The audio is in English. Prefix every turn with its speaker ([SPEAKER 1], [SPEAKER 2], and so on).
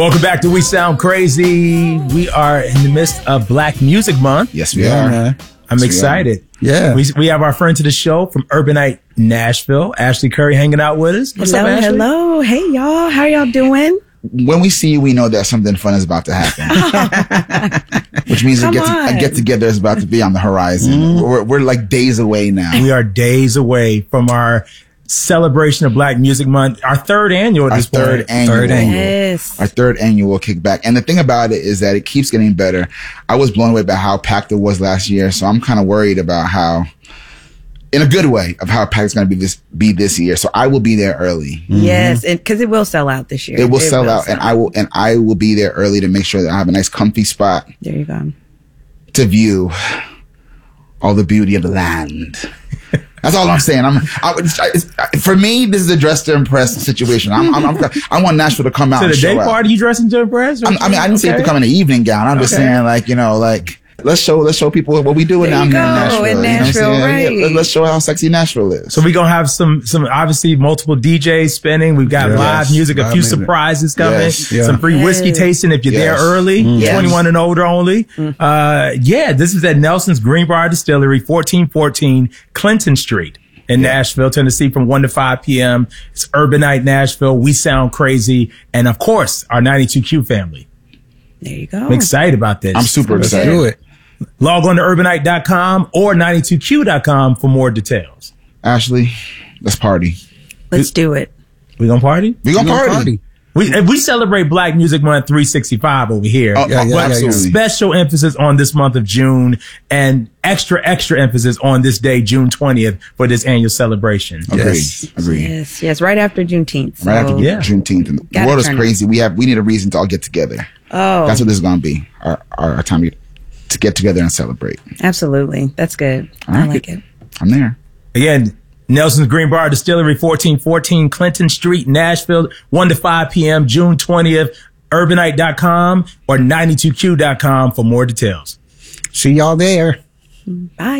[SPEAKER 1] Welcome back to We Sound Crazy. We are in the midst of Black Music Month.
[SPEAKER 2] Yes, we are.
[SPEAKER 3] Man.
[SPEAKER 1] I'm excited.
[SPEAKER 3] Yeah.
[SPEAKER 1] We have our friend to the show from Urbanite Nashville, Ashley Curry, hanging out with us. What's up, Ashley?
[SPEAKER 4] Hello. Hey, y'all. How y'all doing?
[SPEAKER 2] When we see you, we know that something fun is about to happen. Which means a get together is about to be on the horizon.
[SPEAKER 1] Mm-hmm.
[SPEAKER 2] We're like days away now.
[SPEAKER 1] We are days away from our celebration of Black Music Month, our third annual at this point.
[SPEAKER 2] Third annual.
[SPEAKER 4] Yes.
[SPEAKER 2] Our third annual kickback. And the thing about it is that it keeps getting better. I was blown away by how packed it was last year. So I'm kind of worried about how, in a good way, of how packed it's going to be this year. So I will be there early.
[SPEAKER 4] Yes. And because it will sell out this year.
[SPEAKER 2] It will sell out. And I will be there early to make sure that I have a nice comfy spot
[SPEAKER 4] There you go.
[SPEAKER 2] to view all the beauty of the land. That's all I'm saying. For me, this is a dress to impress situation. I want Nashville to come out.
[SPEAKER 1] To
[SPEAKER 2] and
[SPEAKER 1] the
[SPEAKER 2] show
[SPEAKER 1] day
[SPEAKER 2] out.
[SPEAKER 1] party, you dressing to impress?
[SPEAKER 2] I didn't say to come in an evening gown. I'm just saying, let's show people what we do down here in Nashville.
[SPEAKER 4] In Nashville, right?
[SPEAKER 2] Yeah, let's show how sexy Nashville is.
[SPEAKER 1] So we're going to have some obviously multiple DJs spinning. We've got live music, a few surprises coming, some free whiskey tasting if you're there early, 21 and older only. This is at Nelson's Greenbrier Distillery, 1414 Clinton Street in Nashville, Tennessee from 1 to 5 p.m. It's Urbanite Nashville. We Sound Crazy. And of course, our 92Q family.
[SPEAKER 4] There you go.
[SPEAKER 1] I'm excited about this.
[SPEAKER 2] I'm super excited.
[SPEAKER 3] Do it.
[SPEAKER 1] Log on to urbanite.com or 92q.com for more details.
[SPEAKER 2] Ashley, let's party.
[SPEAKER 4] Let's do it.
[SPEAKER 1] We gonna party?
[SPEAKER 2] We gonna party.
[SPEAKER 1] We celebrate Black Music Month 365 over here.
[SPEAKER 2] Absolutely.
[SPEAKER 1] Special emphasis on this month of June and extra emphasis on this day, June 20th, for this annual celebration.
[SPEAKER 2] Agreed.
[SPEAKER 4] Yes. Right after Juneteenth.
[SPEAKER 2] Right after Juneteenth. And the world is crazy. We need a reason to all get together.
[SPEAKER 4] Oh.
[SPEAKER 2] That's what this is going to be. Our time to get together and celebrate.
[SPEAKER 4] Absolutely. That's good. I like it.
[SPEAKER 2] I'm there.
[SPEAKER 1] Again, Nelson's Greenbrier Distillery, 1414 Clinton Street, Nashville, 1 to 5 p.m., June 20th, urbanite.com or 92q.com for more details.
[SPEAKER 3] See y'all there.
[SPEAKER 4] Bye.